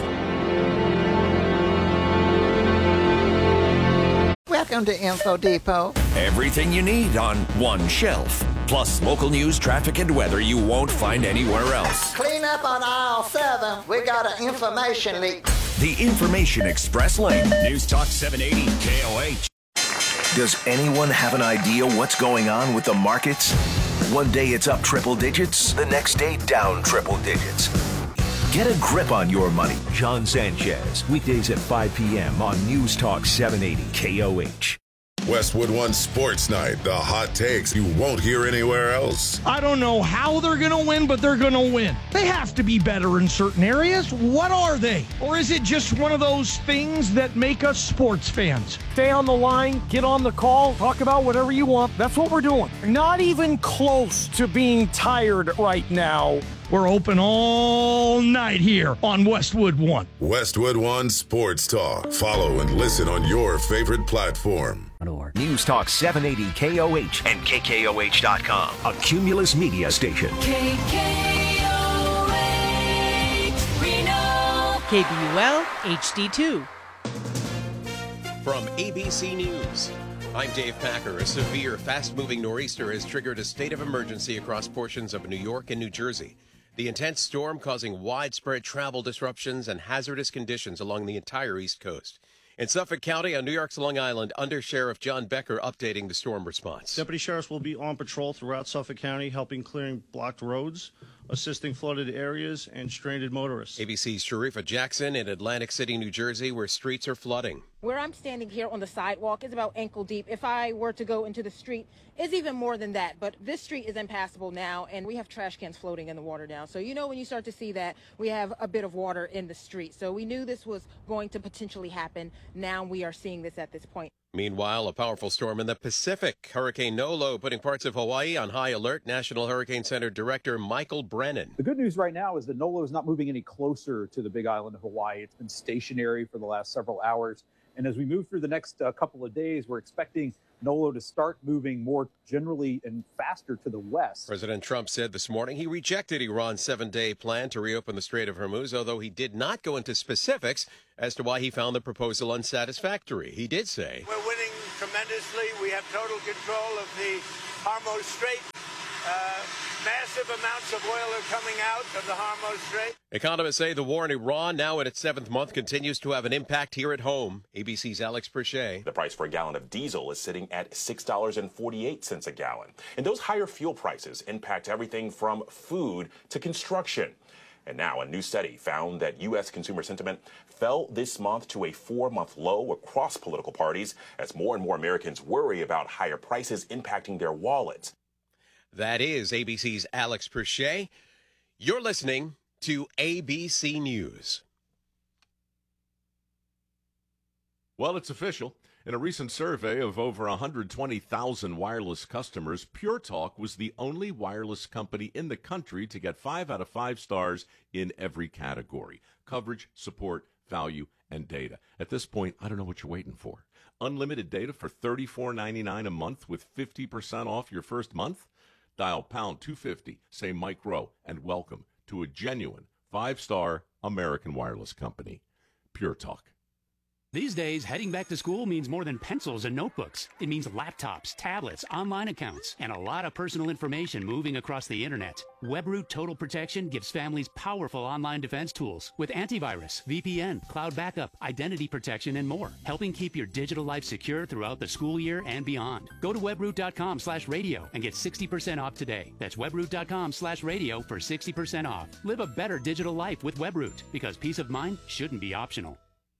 Welcome to Info Depot. Everything you need on one shelf. Plus local news, traffic, and weather you won't find anywhere else. Clean up on aisle seven. We got an information leak. The Information Express Lane. News Talk seven eighty K O H. Does anyone have an idea what's going on with the markets? One day it's up triple digits, the next day down triple digits. Get a grip on your money. John Sanchez, weekdays at five p.m. on News Talk seven eighty K O H. Westwood One Sports Night, the hot takes you won't hear anywhere else. I don't know how they're going to win, but they're going to win. They have to be better in certain areas. What are they? Or is it just one of those things that make us sports fans? Stay on the line, get on the call, talk about whatever you want. That's what we're doing. Not even close to being tired right now. We're open all night here on Westwood One. Westwood One Sports Talk. Follow and listen on your favorite platform. News Talk seven eighty K O H and K K O H dot com, a Cumulus media station. K K O H, Reno. K B U L H D two. From A B C News, I'm Dave Packer. A severe, fast-moving nor'easter has triggered a state of emergency across portions of New York and New Jersey. The intense storm causing widespread travel disruptions and hazardous conditions along the entire East Coast. In Suffolk County on New York's Long Island, Under Sheriff John Becker updating the storm response. Deputy sheriffs will be on patrol throughout Suffolk County, helping clearing blocked roads, assisting flooded areas, and stranded motorists. A B C's Sharifa Jackson in Atlantic City, New Jersey, where streets are flooding. Where I'm standing here on the sidewalk is about ankle deep. If I were to go into the street, it's even more than that. But this street is impassable now, and we have trash cans floating in the water now. So you know when you start to see that, we have a bit of water in the street. So we knew this was going to potentially happen. Now we are seeing this at this point. Meanwhile, a powerful storm in the Pacific. Hurricane Nolo putting parts of Hawaii on high alert. National Hurricane Center Director Michael Brennan. The good news right now is that Nolo is not moving any closer to the big island of Hawaii. It's been stationary for the last several hours. And as we move through the next uh, couple of days, we're expecting Nolo to start moving more generally and faster to the west. President Trump said this morning he rejected Iran's seven-day plan to reopen the Strait of Hormuz, although he did not go into specifics as to why he found the proposal unsatisfactory. He did say, "We're winning tremendously. We have total control of the Hormuz Strait. Uh, massive amounts of oil are coming out of the Hormuz Strait." Economists say the war in Iran, now in its seventh month, continues to have an impact here at home. A B C's Alex Perche. The price for a gallon of diesel is sitting at six dollars and forty-eight cents a gallon. And those higher fuel prices impact everything from food to construction. And now a new study found that U S consumer sentiment fell this month to a four-month low across political parties as more and more Americans worry about higher prices impacting their wallets. That is A B C's Alex Perche. You're listening to A B C News. Well, it's official. In a recent survey of over one hundred twenty thousand wireless customers, Pure Talk was the only wireless company in the country to get five out of five stars in every category: coverage, support, value, and data. At this point, I don't know what you're waiting for. Unlimited data for thirty-four ninety-nine a month with fifty percent off your first month? Dial pound two fifty, say Mike Rowe, and welcome to a genuine five-star American wireless company. Pure Talk. These days, heading back to school means more than pencils and notebooks. It means laptops, tablets, online accounts, and a lot of personal information moving across the internet. WebRoot Total Protection gives families powerful online defense tools with antivirus, V P N, cloud backup, identity protection, and more, helping keep your digital life secure throughout the school year and beyond. Go to webroot.com slash radio and get sixty percent off today. That's webroot.com slash radio for sixty percent off. Live a better digital life with WebRoot, because peace of mind shouldn't be optional.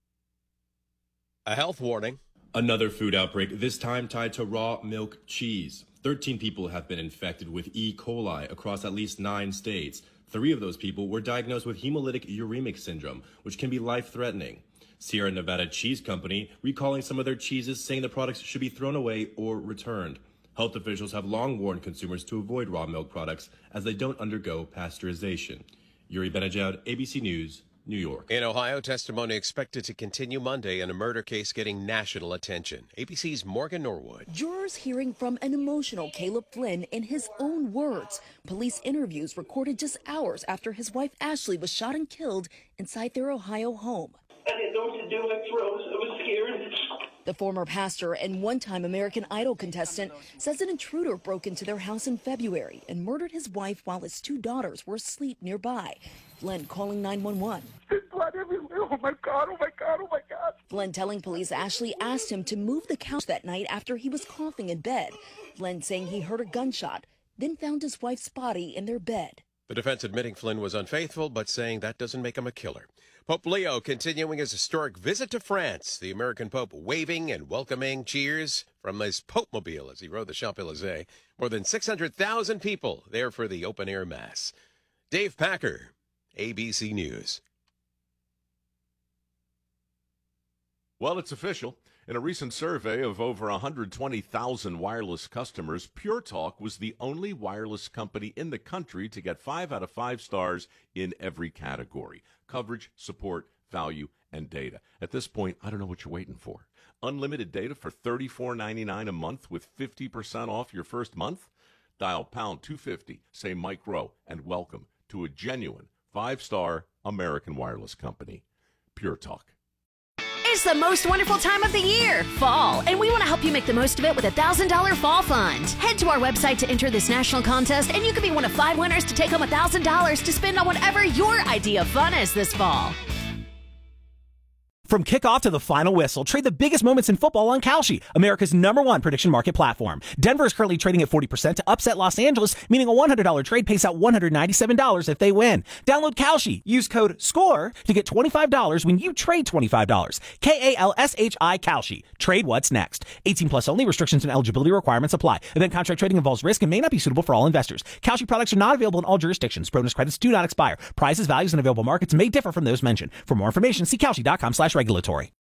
A health warning. Another food outbreak, this time tied to raw milk cheese. thirteen people have been infected with E. coli across at least nine states. Three of those people were diagnosed with hemolytic uremic syndrome, which can be life-threatening. Sierra Nevada Cheese Company recalling some of their cheeses, saying the products should be thrown away or returned. Health officials have long warned consumers to avoid raw milk products as they don't undergo pasteurization. Yuri Benejoud, A B C News, New York. In Ohio, testimony expected to continue Monday in a murder case getting national attention. A B C's Morgan Norwood. Jurors hearing from an emotional Caleb Flynn in his own words. Police interviews recorded just hours after his wife Ashley was shot and killed inside their Ohio home. I didn't know what to do. I froze. I was scared. The former pastor and one-time American Idol contestant says an intruder broke into their house in February and murdered his wife while his two daughters were asleep nearby. Flynn calling nine one one. There's blood everywhere. Oh, my God. Oh, my God. Oh, my God. Flynn telling police Ashley asked him to move the couch that night after he was coughing in bed. Flynn saying he heard a gunshot, then found his wife's body in their bed. The defense admitting Flynn was unfaithful, but saying that doesn't make him a killer. Pope Leo continuing his historic visit to France. The American Pope waving and welcoming cheers from his Pope-mobile as he rode the Champs-Élysées. More than six hundred thousand people there for the open-air mass. Dave Packer, A B C News. Well, it's official. In a recent survey of over one hundred twenty thousand wireless customers, Pure Talk was the only wireless company in the country to get five out of five stars in every category: coverage, support, value, and data. At this point, I don't know what you're waiting for. Unlimited data for thirty-four ninety-nine a month with fifty percent off your first month? Dial pound two fifty, say Mike Rowe, and welcome to a genuine five-star American wireless company. Pure Talk. It's the most wonderful time of the year, fall, and we want to help you make the most of it with a one thousand dollars Fall Fund. Head to our website to enter this national contest, and you could be one of five winners to take home one thousand dollars to spend on whatever your idea of fun is this fall. From kickoff to the final whistle, trade the biggest moments in football on Kalshi, America's number one prediction market platform. Denver is currently trading at forty percent to upset Los Angeles, meaning a one hundred dollars trade pays out one hundred ninety-seven dollars if they win. Download Kalshi. Use code SCORE to get twenty-five dollars when you trade twenty-five dollars. K A L S H I Kalshi. Trade what's next. eighteen plus only. Restrictions and eligibility requirements apply. Event contract trading involves risk and may not be suitable for all investors. Kalshi products are not available in all jurisdictions. Bonus credits do not expire. Prices, values, and available markets may differ from those mentioned. For more information, see Kalshi.com slash regulatory.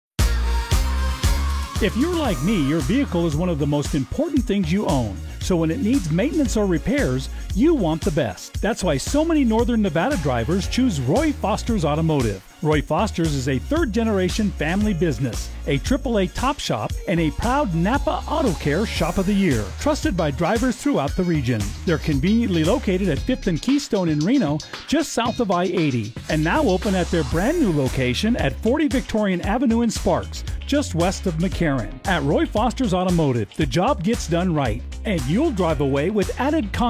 If you're like me, your vehicle is one of the most important things you own. So when it needs maintenance or repairs, you want the best. That's why so many Northern Nevada drivers choose Roy Foster's Automotive. Roy Foster's is a third-generation family business, a triple A top shop, and a proud Napa Auto Care Shop of the Year, trusted by drivers throughout the region. They're conveniently located at fifth and Keystone in Reno, just south of I eighty, and now open at their brand new location at forty Victorian Avenue in Sparks, just west of McCarran. At Roy Foster's Automotive, the job gets done right, and you'll drive away with added confidence.